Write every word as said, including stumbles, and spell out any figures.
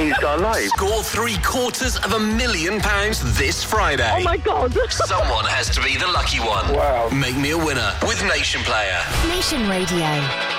he's got a life. Score three quarters of a million pounds this Friday. Oh, my God. Someone has to be the lucky one. Wow. Make me a winner with Nation Player. Nation Radio.